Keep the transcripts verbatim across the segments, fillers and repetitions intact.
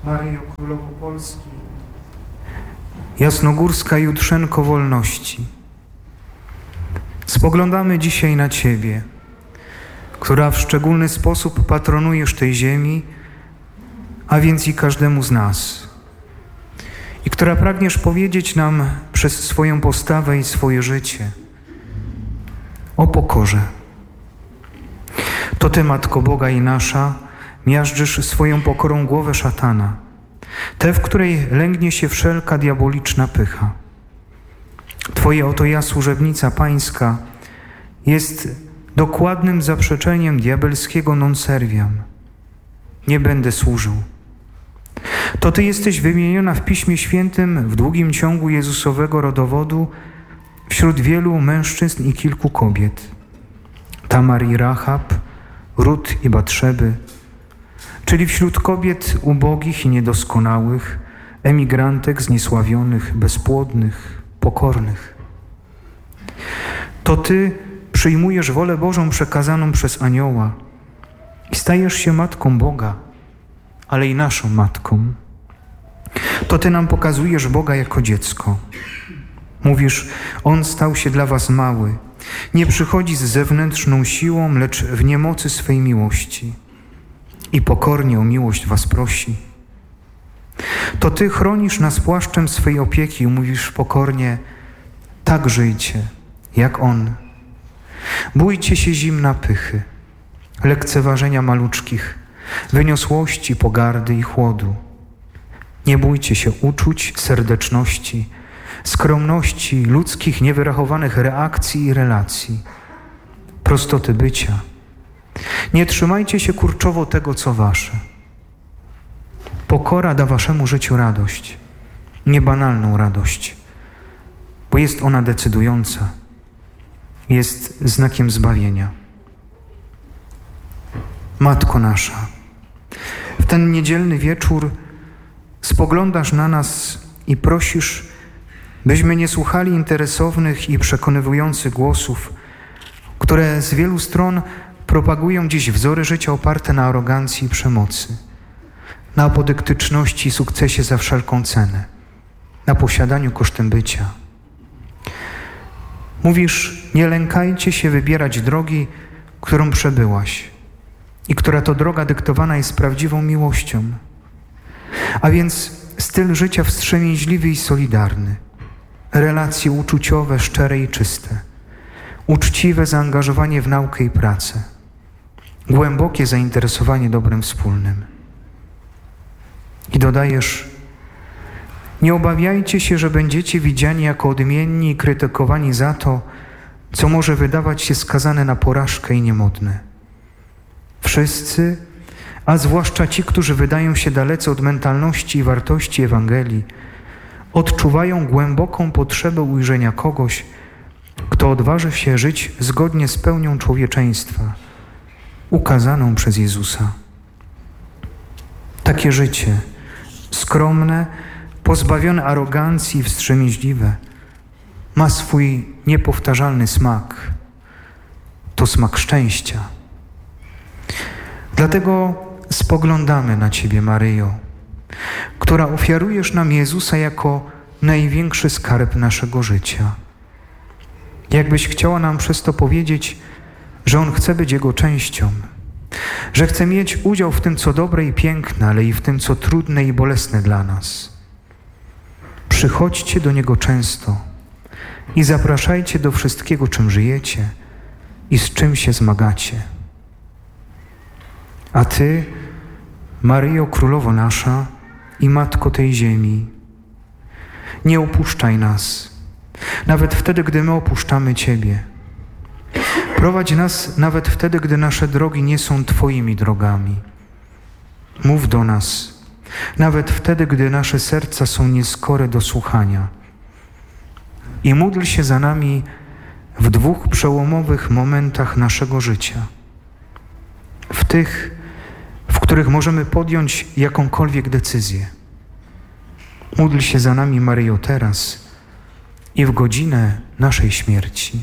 Maryjo Królowo Polski, Jasnogórska Jutrzenko Wolności, spoglądamy dzisiaj na Ciebie, która w szczególny sposób patronujesz tej ziemi, a więc i każdemu z nas, i która pragniesz powiedzieć nam przez swoją postawę i swoje życie o pokorze. To Ty, Matko Boga i nasza, miażdżysz swoją pokorą głowę szatana, tę, w której lęgnie się wszelka diaboliczna pycha. Twoje oto ja, służebnica Pańska, jest dokładnym zaprzeczeniem diabelskiego non serviam. Nie będę służył. To Ty jesteś wymieniona w Piśmie Świętym w długim ciągu Jezusowego rodowodu wśród wielu mężczyzn i kilku kobiet. Tamar i Rahab, Rut i Batrzeby, czyli wśród kobiet ubogich i niedoskonałych, emigrantek zniesławionych, bezpłodnych, pokornych. To Ty przyjmujesz wolę Bożą przekazaną przez anioła i stajesz się Matką Boga, ale i naszą Matką. To Ty nam pokazujesz Boga jako dziecko. Mówisz, On stał się dla was mały, nie przychodzi z zewnętrzną siłą, lecz w niemocy swej miłości i pokornie o miłość was prosi. To Ty chronisz nas płaszczem swej opieki i mówisz pokornie, tak żyjcie, jak On. Bójcie się zimna pychy, lekceważenia maluczkich, wyniosłości, pogardy i chłodu. Nie bójcie się uczuć, serdeczności, skromności, ludzkich, niewyrachowanych reakcji i relacji, prostoty bycia. Nie trzymajcie się kurczowo tego, co wasze. Pokora da waszemu życiu radość, niebanalną radość, bo jest ona decydująca, jest znakiem zbawienia. Matko nasza, w ten niedzielny wieczór spoglądasz na nas i prosisz, byśmy nie słuchali interesownych i przekonywujących głosów, które z wielu stron propagują dziś wzory życia oparte na arogancji i przemocy, na apodyktyczności i sukcesie za wszelką cenę, na posiadaniu kosztem bycia. Mówisz, nie lękajcie się wybierać drogi, którą przebyłaś i która to droga dyktowana jest prawdziwą miłością, a więc styl życia wstrzemięźliwy i solidarny, relacje uczuciowe, szczere i czyste, uczciwe zaangażowanie w naukę i pracę, głębokie zainteresowanie dobrem wspólnym. I dodajesz, nie obawiajcie się, że będziecie widziani jako odmienni i krytykowani za to, co może wydawać się skazane na porażkę i niemodne. Wszyscy, a zwłaszcza ci, którzy wydają się dalece od mentalności i wartości Ewangelii, odczuwają głęboką potrzebę ujrzenia kogoś, kto odważy się żyć zgodnie z pełnią człowieczeństwa, ukazaną przez Jezusa. Takie życie, skromne, pozbawione arogancji i wstrzemięźliwe, ma swój niepowtarzalny smak. To smak szczęścia. Dlatego spoglądamy na Ciebie, Maryjo, która ofiarujesz nam Jezusa jako największy skarb naszego życia. Jakbyś chciała nam przez to powiedzieć, że On chce być Jego częścią, że chce mieć udział w tym, co dobre i piękne, ale i w tym, co trudne i bolesne dla nas. Przychodźcie do Niego często i zapraszajcie do wszystkiego, czym żyjecie i z czym się zmagacie. A Ty, Maryjo Królowo nasza i Matko tej ziemi, nie opuszczaj nas, nawet wtedy, gdy my opuszczamy Ciebie. Prowadź nas nawet wtedy, gdy nasze drogi nie są Twoimi drogami. Mów do nas, nawet wtedy, gdy nasze serca są nieskore do słuchania. I módl się za nami w dwóch przełomowych momentach naszego życia. W tych, w których możemy podjąć jakąkolwiek decyzję. Módl się za nami, Maryjo, teraz i w godzinę naszej śmierci.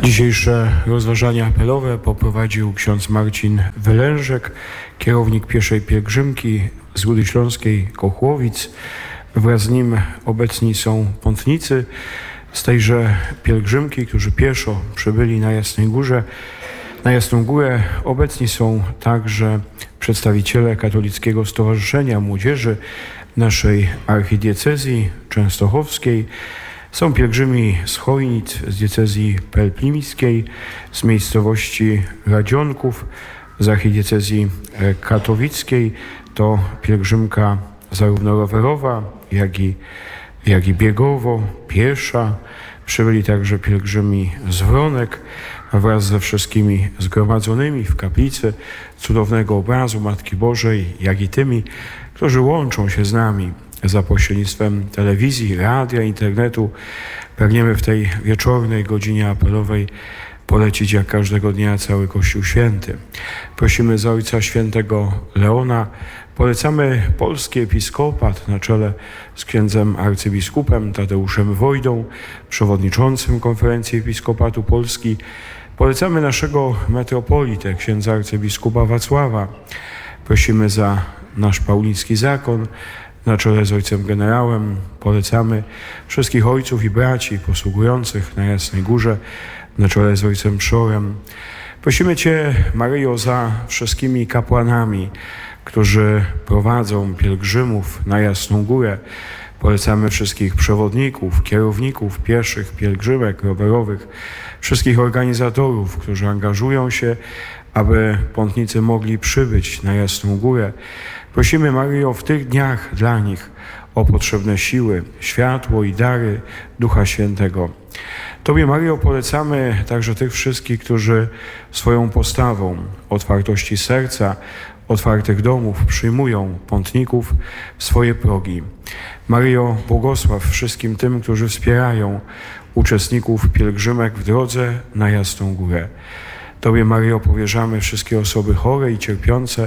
Dzisiejsze rozważania apelowe poprowadził ksiądz Marcin Wylężek, kierownik pieszej pielgrzymki z Rudy Śląskiej Kochłowic. Wraz z nim obecni są pątnicy z tejże pielgrzymki, którzy pieszo przybyli na Jasnej Górze. Na Jasną Górę obecni są także przedstawiciele Katolickiego Stowarzyszenia Młodzieży naszej archidiecezji częstochowskiej. Są pielgrzymi z Chojnic, z diecezji pelplimskiej, z miejscowości Radzionków, z archidiecezji katowickiej. To pielgrzymka zarówno rowerowa, jak i, jak i biegowo, piesza. Przybyli także pielgrzymi z Wronek wraz ze wszystkimi zgromadzonymi w kaplicy cudownego obrazu Matki Bożej, jak i tymi, którzy łączą się z nami za pośrednictwem telewizji, radia, internetu. Pragniemy w tej wieczornej godzinie apelowej polecić jak każdego dnia cały Kościół Święty. Prosimy za Ojca Świętego Leona, polecamy polski episkopat na czele z księdzem arcybiskupem Tadeuszem Wojdą, przewodniczącym Konferencji Episkopatu Polski. Polecamy naszego metropolitę, księdza arcybiskupa Wacława. Prosimy za nasz pauliński zakon, na czele z ojcem generałem. Polecamy wszystkich ojców i braci posługujących na Jasnej Górze, na czele z ojcem Przorem. Prosimy Cię, Maryjo, za wszystkimi kapłanami, którzy prowadzą pielgrzymów na Jasną Górę. Polecamy wszystkich przewodników, kierowników pieszych, pielgrzymek rowerowych, wszystkich organizatorów, którzy angażują się, aby pątnicy mogli przybyć na Jasną Górę. Prosimy, Maryjo, w tych dniach dla nich o potrzebne siły, światło i dary Ducha Świętego. Tobie, Maryjo, polecamy także tych wszystkich, którzy swoją postawą, otwartości serca, otwartych domów przyjmują pątników w swoje progi. Maryjo, błogosław wszystkim tym, którzy wspierają uczestników pielgrzymek w drodze na Jasną Górę. Tobie, Maryjo, powierzamy wszystkie osoby chore i cierpiące,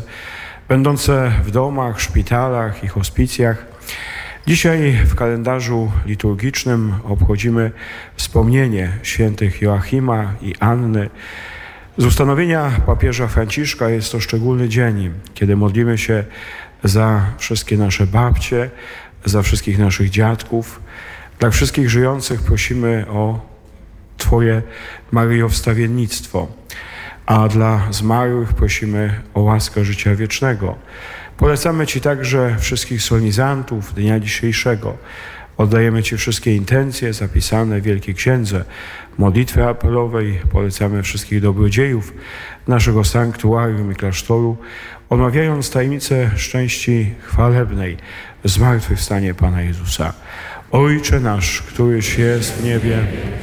będące w domach, szpitalach i hospicjach. Dzisiaj w kalendarzu liturgicznym obchodzimy wspomnienie świętych Joachima i Anny. Z ustanowienia papieża Franciszka jest to szczególny dzień, kiedy modlimy się za wszystkie nasze babcie, za wszystkich naszych dziadków. Dla wszystkich żyjących prosimy o Twoje, Maryjo, wstawiennictwo, a dla zmarłych prosimy o łaskę życia wiecznego. Polecamy Ci także wszystkich solenizantów dnia dzisiejszego. Oddajemy Ci wszystkie intencje zapisane w Wielkiej Księdze modlitwy apelowej. Polecamy wszystkich dobrodziejów naszego sanktuarium i klasztoru, omawiając tajemnicę szczęści chwalebnej, zmartwychwstanie Pana Jezusa. Ojcze nasz, któryś jest w niebie,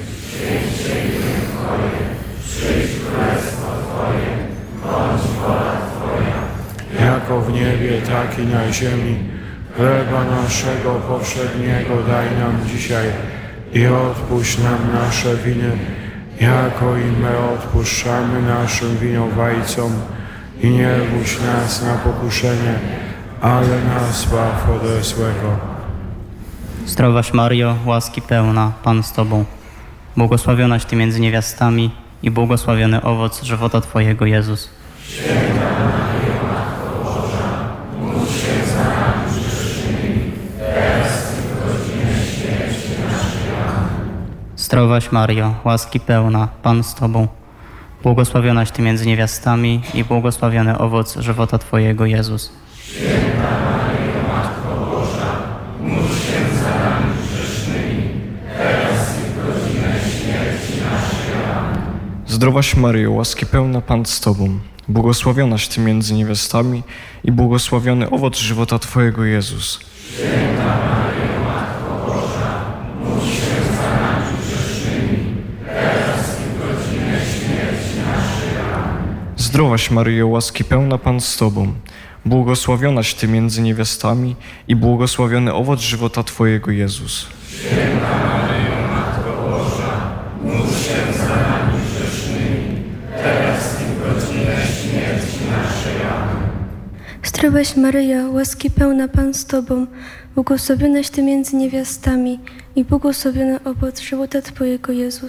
jako w niebie, tak i na ziemi. Chleba naszego powszedniego daj nam dzisiaj i odpuść nam nasze winy, jako i my odpuszczamy naszym winowajcom. I nie wódź nas na pokuszenie, ale nas zbaw ode złego. Zdrowaś Maryjo, łaski pełna, Pan z Tobą. Błogosławionaś Ty między niewiastami i błogosławiony owoc żywota Twojego, Jezus. Święta Maryjo, Matko Boża, módl się za nami grzesznymi, teraz i w godzinę śmierci naszej. Amen. Zdrowaś Maryjo, łaski pełna, Pan z Tobą. Błogosławionaś Ty między niewiastami i błogosławiony owoc żywota Twojego, Jezus. Święta Maryjo, Matko Boża, módl się za nami grzesznymi, teraz i w godzinę śmierci naszej. Amen. Zdrowaś Maryjo, łaski pełna, Pan z Tobą. Błogosławionaś Ty między niewiastami i błogosławiony owoc żywota Twojego, Jezus. Święta Maryjo, Matko Boża, módl się za nami grzesznymi, teraz i w godzinę śmierci naszej. Amen. Zdrowaś Maryjo, łaski pełna, Pan z Tobą. Błogosławionaś Ty między niewiastami i błogosławiony owoc żywota Twojego, Jezus. Święta Maryjo, Matko Boża, módl się za nami grzesznymi, teraz i w godzinę śmierci naszej. Amen. Zdrowaś Maryjo, łaski pełna, Pan z Tobą, błogosławionaś Ty między niewiastami i błogosławiony owoc żywota Twojego, Jezus.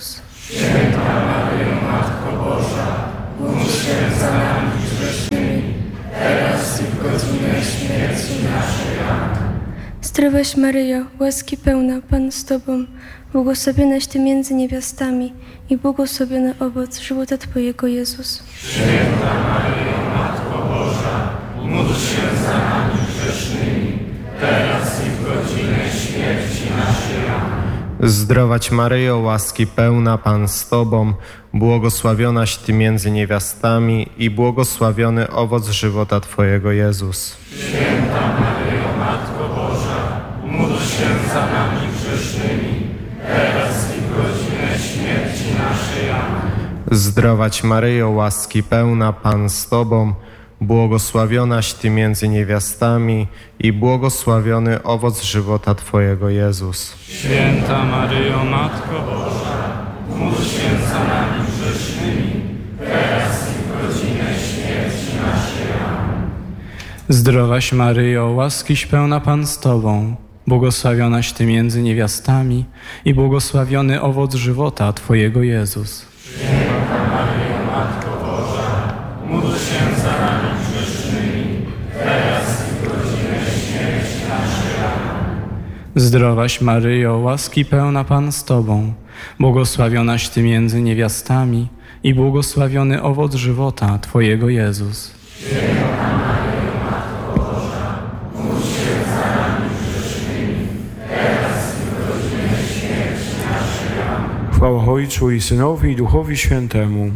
Zdrowaś Maryjo, łaski pełna, Pan z Tobą, błogosławionaś Ty między niewiastami i błogosławiony owoc żywota Twojego, Jezus. Święta Maryjo, Matko Boża, módl się za nami grzesznymi, teraz i w godzinę śmierci naszej. Amen. Zdrowaś Maryjo, łaski pełna, Pan z Tobą, błogosławionaś Ty między niewiastami i błogosławiony owoc żywota Twojego, Jezus. Święta Maryjo, Matko Boża, módl się za nami grzesznymi, teraz i w godzinę śmierci naszej. Amen. Zdrowaś Maryjo, łaski pełna, Pan z Tobą, błogosławionaś Ty między niewiastami i błogosławiony owoc żywota Twojego, Jezus. Święta Maryjo, Matko Boża, módl się za nami grzesznymi, teraz i w godzinę śmierci naszej. Amen. Zdrowaś Maryjo, łaskiś pełna Pan z Tobą, błogosławionaś Ty między niewiastami i błogosławiony owoc żywota Twojego, Jezus. Święta Maryjo, Matko Boża, módl się za nami grzesznymi, teraz i w godzinę śmierci naszej. Amen. Zdrowaś Maryjo, łaski pełna Pan z Tobą, błogosławionaś Ty między niewiastami i błogosławiony owoc żywota Twojego, Jezus. Święta Maryjo, Matko Boża, módl się za nami grzesznymi, teraz i w godzinę śmierci naszej. Amen. Chwała Ojcu i Synowi i Duchowi Świętemu.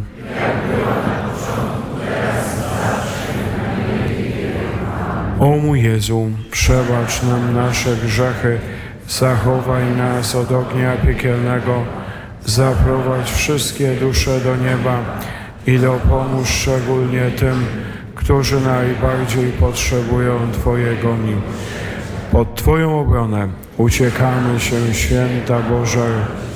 O mój Jezu, przebacz nam nasze grzechy, zachowaj nas od ognia piekielnego, zaprowadź wszystkie dusze do nieba i dopomóż szczególnie tym, którzy najbardziej potrzebują Twojego miłosierdzia. Pod Twoją obronę uciekamy się, Święta Boża,